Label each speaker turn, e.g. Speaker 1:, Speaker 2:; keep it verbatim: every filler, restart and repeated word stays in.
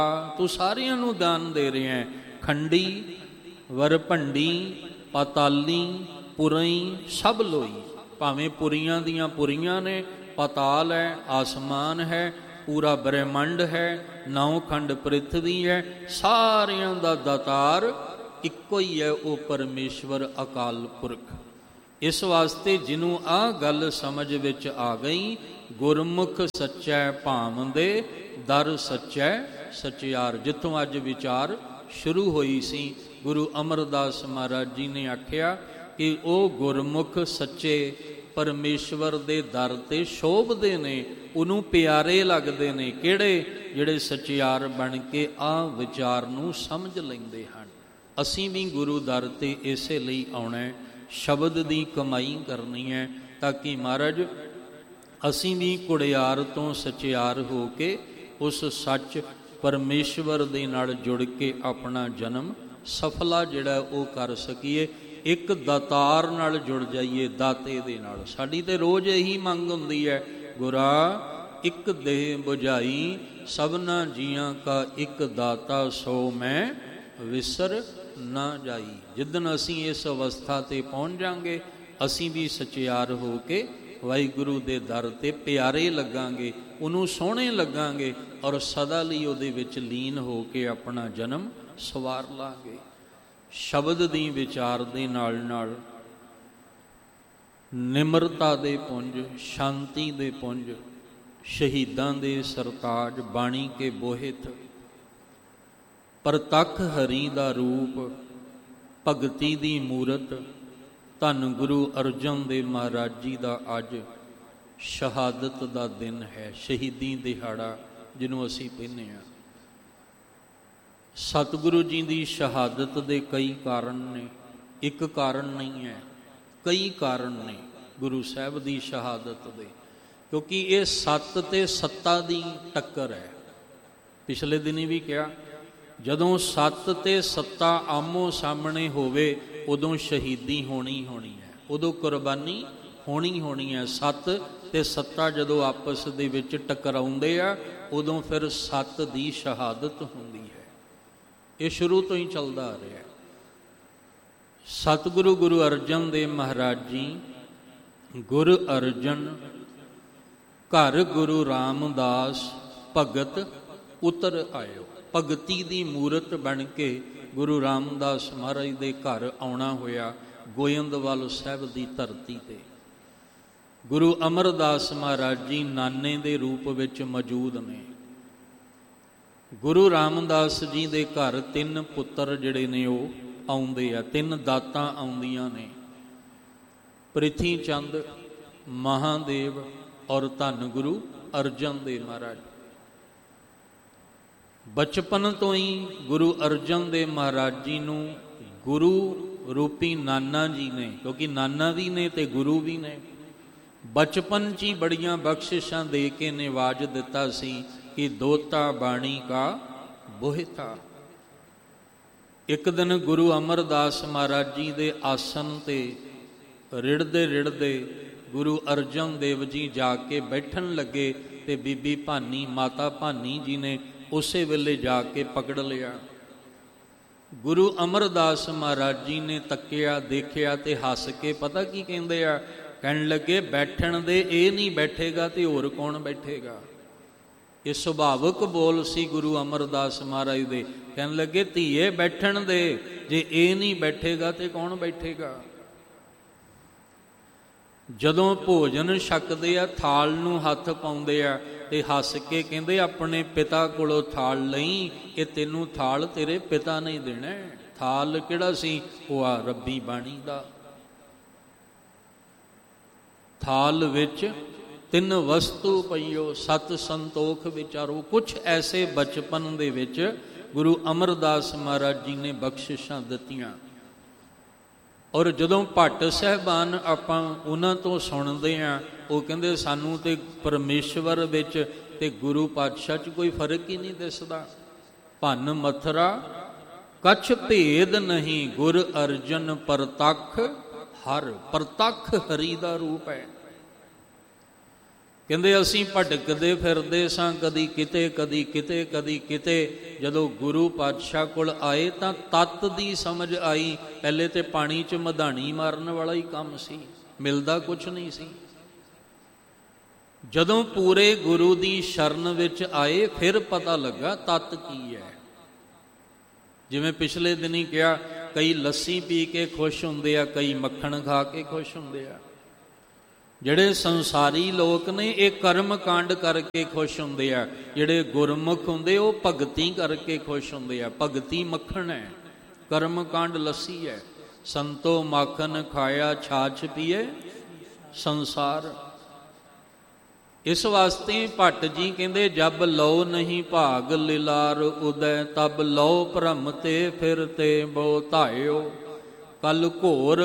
Speaker 1: ਤੂੰ ਸਾਰਿਆਂ ਨੂੰ ਦਾਨ ਦੇ ਰਿਹਾ ਹੈ। ਖੰਡੀ ਵਰਭੰਡੀ ਪਾਤਾਲੀ ਪੁਰਈ ਸਭ ਲੋਈ। ਭਾਵੇਂ ਪੁਰੀਆਂ ਦੀਆਂ ਪੁਰੀਆਂ ਨੇ, ਪਾਤਾਲ ਹੈ, ਆਸਮਾਨ ਹੈ, ਪੂਰਾ ਬ੍ਰਹਿਮੰਡ ਹੈ, ਨੌ ਖੰਡ ਪ੍ਰਿਥਵੀ ਹੈ, ਸਾਰਿਆਂ ਦਾ ਦਾਤਾਰ ਇੱਕੋ ਹੀ ਹੈ, ਉਹ ਪਰਮੇਸ਼ਵਰ ਅਕਾਲ ਪੁਰਖ। ਇਸ ਵਾਸਤੇ ਜਿਹਨੂੰ ਆਹ ਗੱਲ ਸਮਝ ਵਿੱਚ ਆ ਗਈ, ਗੁਰਮੁਖ ਸੱਚੈ ਭਾਵੰਦੇ ਦਰ ਸੱਚੈ ਸਚਿਆਰ। ਜਿੱਥੋਂ ਅੱਜ ਵਿਚਾਰ ਸ਼ੁਰੂ ਹੋਈ ਸੀ, ਗੁਰੂ ਅਮਰਦਾਸ ਮਹਾਰਾਜ ਜੀ ਨੇ ਆਖਿਆ ਕਿ ਉਹ ਗੁਰਮੁਖ ਸੱਚੇ ਪਰਮੇਸ਼ਵਰ ਦੇ ਦਰ 'ਤੇ ਸ਼ੋਭਦੇ ਨੇ, ਉਹਨੂੰ ਪਿਆਰੇ ਲੱਗਦੇ ਨੇ। ਕਿਹੜੇ? ਜਿਹੜੇ ਸਚਿਆਰ ਬਣ ਕੇ ਆਹ ਵਿਚਾਰ ਨੂੰ ਸਮਝ ਲੈਂਦੇ ਹਨ। ਅਸੀਂ ਵੀ ਗੁਰੂ ਦਰ 'ਤੇ ਇਸੇ ਲਈ ਆਉਣਾ, ਸ਼ਬਦ ਦੀ ਕਮਾਈ ਕਰਨੀ ਹੈ, ਤਾਂ ਕਿ ਮਹਾਰਾਜ ਅਸੀਂ ਵੀ ਕੁੜਿਆਰ ਤੋਂ ਸਚਿਆਰ ਹੋ ਕੇ ਉਸ ਸੱਚ ਪਰਮੇਸ਼ਵਰ ਦੇ ਨਾਲ ਜੁੜ ਕੇ ਆਪਣਾ ਜਨਮ ਸਫਲਾ ਜਿਹੜਾ ਉਹ ਕਰ ਸਕੀਏ। ਇੱਕ ਦਾਤਾਰ ਨਾਲ ਜੁੜ ਜਾਈਏ, ਦਾਤੇ ਦੇ ਨਾਲ। ਸਾਡੀ ਤੇ ਰੋਜ਼ ਇਹੀ ਮੰਗ ਹੁੰਦੀ ਹੈ, ਗੁਰਾ ਇੱਕ ਦੇਹ ਬੁਝਾਈ ਸਭਨਾ ਜੀਆਂ ਕਾ ਇੱਕ ਦਾਤਾ, ਸੋ ਮੈਂ ਵਿਸਰ ਨਾ ਜਾਈ। ਜਿੱਦਣ ਅਸੀਂ ਇਸ ਅਵਸਥਾ 'ਤੇ ਪਹੁੰਚ ਜਾਵਾਂਗੇ, ਅਸੀਂ ਵੀ ਸਚਿਆਰ ਹੋ ਕੇ ਵਾਹਿਗੁਰੂ ਦੇ ਦਰ 'ਤੇ ਪਿਆਰੇ ਲੱਗਾਂਗੇ, ਉਹਨੂੰ ਸੋਹਣੇ ਲੱਗਾਂਗੇ, ਔਰ ਸਦਾ ਲਈ ਉਹਦੇ ਵਿੱਚ ਲੀਨ ਹੋ ਕੇ ਆਪਣਾ ਜਨਮ ਸਵਾਰ ਲਾਂਗੇ। ਸ਼ਬਦ ਦੀ ਵਿਚਾਰ ਦੇ ਨਾਲ ਨਾਲ ਨਿਮਰਤਾ ਦੇ ਪੁੰਜ, ਸ਼ਾਂਤੀ ਦੇ ਪੁੰਜ, ਸ਼ਹੀਦਾਂ ਦੇ ਸਰਤਾਜ, ਬਾਣੀ ਕੇ ਬੋਹਿਤ, ਪ੍ਰਤੱਖ ਹਰੀ ਦਾ ਰੂਪ, ਭਗਤੀ ਦੀ ਮੂਰਤ। ਧੰਨ ਗੁਰੂ ਅਰਜਨ ਦੇਵ ਮਹਾਰਾਜ ਜੀ ਦਾ ਅੱਜ ਸ਼ਹਾਦਤ ਦਾ ਦਿਨ ਹੈ, ਸ਼ਹੀਦੀ ਦਿਹਾੜਾ ਜਿਹਨੂੰ ਅਸੀਂ ਕਹਿੰਦੇ ਹਾਂ। ਸਤਿਗੁਰੂ ਜੀ ਦੀ ਸ਼ਹਾਦਤ ਦੇ ਕਈ ਕਾਰਨ ਨੇ, ਇੱਕ ਕਾਰਨ ਨਹੀਂ ਹੈ, ਕਈ ਕਾਰਨ ਨੇ ਗੁਰੂ ਸਾਹਿਬ ਦੀ ਸ਼ਹਾਦਤ ਦੇ, ਕਿਉਂਕਿ ਇਹ ਸੱਤ ਤੇ ਸੱਤਾ ਦੀ ਟੱਕਰ ਹੈ। ਪਿਛਲੇ ਦਿਨੀ ਵੀ ਕਿਹਾ, ਜਦੋਂ ਸੱਤ ਤੇ ਸੱਤਾ ਆਮੋ ਸਾਹਮਣੇ ਹੋਵੇ, ਉਦੋਂ ਸ਼ਹੀਦੀ ਹੋਣੀ ਹੋਣੀ ਹੈ, ਉਦੋਂ ਕੁਰਬਾਨੀ ਹੋਣੀ ਹੋਣੀ ਹੈ। ਸੱਤ ਤੇ ਸੱਤਾ ਜਦੋਂ ਆਪਸ ਦੇ ਵਿੱਚ ਟਕਰਾਉਂਦੇ ਆ, ਉਦੋਂ ਫਿਰ ਸੱਤ ਦੀ ਸ਼ਹਾਦਤ ਹੁੰਦੀ ਹੈ। ਇਹ ਸ਼ੁਰੂ ਤੋਂ ਹੀ ਚੱਲਦਾ ਆ ਰਿਹਾ। ਸਤਿਗੁਰੂ ਗੁਰੂ ਅਰਜਨ ਦੇਵ ਮਹਾਰਾਜ ਜੀ, ਗੁਰ ਅਰਜਨ ਘਰ ਗੁਰੂ ਰਾਮਦਾਸ ਭਗਤ ਉਤਰ ਆਇਓ। ਭਗਤੀ ਦੀ ਮੂਰਤ ਬਣ ਕੇ ਗੁਰੂ ਰਾਮਦਾਸ ਮਹਾਰਾਜ ਦੇ ਘਰ ਆਉਣਾ ਹੋਇਆ, ਗੋਇੰਦਵਾਲ ਸਾਹਿਬ ਦੀ ਧਰਤੀ 'ਤੇ। ਗੁਰੂ ਅਮਰਦਾਸ ਮਹਾਰਾਜ ਜੀ ਨਾਨੇ ਦੇ ਰੂਪ ਵਿੱਚ ਮੌਜੂਦ ਨੇ। ਗੁਰੂ ਰਾਮਦਾਸ ਜੀ ਦੇ ਘਰ ਤਿੰਨ ਪੁੱਤਰ ਜਿਹੜੇ ਨੇ ਉਹ ਆਉਂਦੇ ਆ, ਤਿੰਨ ਦਾਤਾਂ ਆਉਂਦੀਆਂ ਨੇ, ਪ੍ਰਿਥੀ ਚੰਦ, ਮਹਾਦੇਵ ਔਰ ਧੰਨ ਗੁਰੂ ਅਰਜਨ ਦੇਵ ਮਹਾਰਾਜ। ਬਚਪਨ ਤੋਂ ਹੀ ਗੁਰੂ ਅਰਜਨ ਦੇਵ ਮਹਾਰਾਜ ਜੀ ਨੂੰ ਗੁਰੂ ਰੂਪੀ ਨਾਨਾ ਜੀ ਨੇ, ਕਿਉਂਕਿ ਨਾਨਾ ਵੀ ਨੇ ਤੇ ਗੁਰੂ ਵੀ ਨੇ, ਬਚਪਨ 'ਚ ਹੀ ਬੜੀਆਂ ਬਖਸ਼ਿਸ਼ਾਂ ਦੇ ਕੇ ਨਿਵਾਜ ਦਿੱਤਾ ਸੀ ਕਿ ਦੋਤਾ ਬਾਣੀ ਕਾ ਬੋਹਿਤਾ। ਇੱਕ ਦਿਨ ਗੁਰੂ ਅਮਰਦਾਸ ਮਹਾਰਾਜ ਜੀ ਦੇ ਆਸਨ 'ਤੇ ਰਿੜਦੇ ਰਿੜਦੇ ਗੁਰੂ ਅਰਜਨ ਦੇਵ ਜੀ ਜਾ ਕੇ ਬੈਠਣ ਲੱਗੇ, ਤੇ ਬੀਬੀ ਭਾਨੀ, ਮਾਤਾ ਭਾਨੀ ਜੀ ਨੇ ਉਸੇ ਵੇਲੇ ਜਾ ਕੇ ਪਕੜ ਲਿਆ। ਗੁਰੂ ਅਮਰਦਾਸ ਮਹਾਰਾਜ ਜੀ ਨੇ ਤੱਕਿਆ, ਦੇਖਿਆ ਤੇ ਹੱਸ ਕੇ ਪਤਾ ਕੀ ਕਹਿੰਦੇ ਆ, ਕਹਿਣ ਲੱਗੇ, ਬੈਠਣ ਦੇ ਇਹ ਨਹੀਂ ਬੈਠੇਗਾ ਤੇ ਹੋਰ ਕੌਣ ਬੈਠੇਗਾ। ਇਹ ਸੁਭਾਵਿਕ ਬੋਲ ਸੀ ਗੁਰੂ ਅਮਰਦਾਸ ਮਹਾਰਾਜ ਦੇ। ਕਹਿਣ ਲੱਗੇ, ਧੀਏ ਬੈਠਣ ਦੇ, ਜੇ ਇਹ ਨਹੀਂ ਬੈਠੇਗਾ ਤੇ ਕੌਣ ਬੈਠੇਗਾ। ਜਦੋਂ ਭੋਜਨ ਛਕਦੇ ਆ, ਥਾਲ ਨੂੰ ਹੱਥ ਪਾਉਂਦੇ ਆ ਤੇ ਹੱਸ ਕੇ ਕਹਿੰਦੇ, ਆਪਣੇ ਪਿਤਾ ਕੋਲੋਂ ਥਾਲ ਲਈ, ਇਹ ਤੈਨੂੰ ਥਾਲ ਤੇਰੇ ਪਿਤਾ ਨੇ ਦੇਣਾ। ਥਾਲ ਕਿਹੜਾ ਸੀ? ਉਹ ਆ ਰੱਬੀ ਬਾਣੀ ਦਾ। ਥਾਲ ਵਿੱਚ ਤਿੰਨ ਵਸਤੂ ਪਈਓ, ਸਤ ਸੰਤੋਖ ਵਿਚਾਰੋ। ਕੁਛ ਐਸੇ ਬਚਪਨ ਦੇ ਵਿੱਚ ਗੁਰੂ ਅਮਰਦਾਸ ਮਹਾਰਾਜ ਜੀ ਨੇ ਬਖਸ਼ਿਸ਼ਾਂ ਦਿੱਤੀਆਂ। ਔਰ ਜਦੋਂ ਭੱਟ ਸਾਹਿਬਾਨ ਆਪਾਂ ਉਹਨਾਂ ਤੋਂ ਸੁਣਦੇ ਹਾਂ, ਉਹ ਕਹਿੰਦੇ ਸਾਨੂੰ ਤੇ ਪਰਮੇਸ਼ਵਰ ਵਿੱਚ ਤੇ ਗੁਰੂ ਪਾਤਸ਼ਾਹ 'ਚ ਕੋਈ ਫਰਕ ਹੀ ਨਹੀਂ ਦਿਸਦਾ। ਭੰਨ ਮਥਰਾ ਕਛ ਭੇਦ ਨਹੀਂ, ਗੁਰ ਅਰਜਨ ਪ੍ਰਤੱਖ ਹਰ। ਪ੍ਰਤੱਖ ਹਰੀ ਦਾ ਰੂਪ ਹੈ। ਕਹਿੰਦੇ ਅਸੀਂ ਭਟਕਦੇ ਫਿਰਦੇ ਸਾਂ, ਕਦੀ ਕਿਤੇ ਕਦੀ ਕਿਤੇ ਕਦੀ ਕਿਤੇ। ਜਦੋਂ ਗੁਰੂ ਪਾਤਸ਼ਾਹ ਕੋਲ ਆਏ ਤਾਂ ਤੱਤ ਦੀ ਸਮਝ ਆਈ। ਪਹਿਲੇ ਤੇ ਪਾਣੀ 'ਚ ਮਧਾਣੀ ਮਾਰਨ ਵਾਲਾ ਹੀ ਕੰਮ ਸੀ, ਮਿਲਦਾ ਕੁਛ ਨਹੀਂ ਸੀ। ਜਦੋਂ ਪੂਰੇ ਗੁਰੂ ਦੀ ਸ਼ਰਨ ਵਿੱਚ ਆਏ ਫਿਰ ਪਤਾ ਲੱਗਾ ਤੱਤ ਕੀ ਹੈ। ਜਿਵੇਂ ਪਿਛਲੇ ਦਿਨੀ ਕਿਹਾ, ਕਈ ਲੱਸੀ ਪੀ ਕੇ ਖੁਸ਼ ਹੁੰਦੇ ਆ, ਕਈ ਮੱਖਣ ਖਾ ਕੇ ਖੁਸ਼ ਹੁੰਦੇ ਆ। ਜਿਹੜੇ ਸੰਸਾਰੀ ਲੋਕ ਨੇ ਇਹ ਕਰਮ ਕਾਂਡ ਕਰਕੇ ਖੁਸ਼ ਹੁੰਦੇ ਆ। ਜਿਹੜੇ ਗੁਰਮੁਖ ਹੁੰਦੇ ਉਹ ਭਗਤੀ ਕਰਕੇ ਖੁਸ਼ ਹੁੰਦੇ ਆ। ਭਗਤੀ ਮੱਖਣ ਹੈ, ਕਰਮ ਕਾਂਡ ਲੱਸੀ ਹੈ। ਸੰਤੋ ਮਾਖਨ ਖਾਇਆ ਛਾਛ ਪੀਏ ਸੰਸਾਰ। ਇਸ ਵਾਸਤੇ ਭੱਟ ਜੀ ਕਹਿੰਦੇ, ਜਬ ਲਓ ਨਹੀਂ ਭਾਗ ਲਿਲਾਰ ਉਦੈ, ਤਬ ਲਓ ਭ੍ਰਮ ਤੇ ਫਿਰ ਤੇ ਬੋ ਧਾਇਓ। ਕਲ ਘੋਰ